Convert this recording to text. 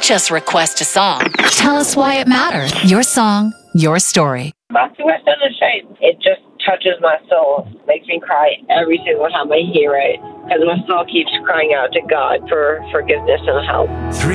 just request a song. Tell us why it matters. Your song, your story. My West Unashamed. It just touches my soul. Makes me cry every single time I hear it. Because my soul keeps crying out to God for forgiveness and help.